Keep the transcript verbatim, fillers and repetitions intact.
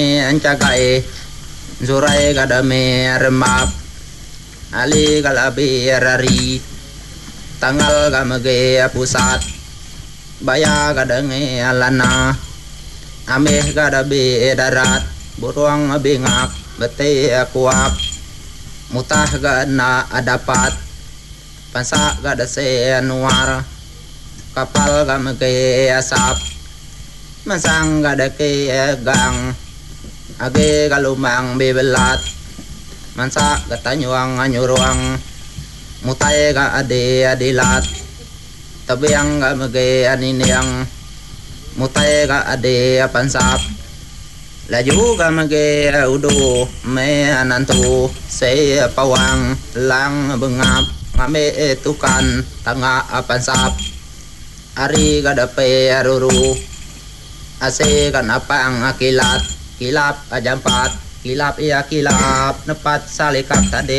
ancagai zurai gadame remap ali galabi rari tanggal gamage pusat baya gadange alana ameh gadabe darat burung bingak bete kuak mutah gana adapat pansa gadase nuar kapal gamage asap masang gadake gang age galumang bebelat mansa gatanyuang anyuruang mutai ga ade adilat tabiang ga mage aniniang mutai ga ade pansap laju ga mage udo me anantu se pawang lang bengap ngame tukan tanga pansap ari ga dape aruru ase kan apang akilat kilap ajampat kilap iya kilap nepat salikap tade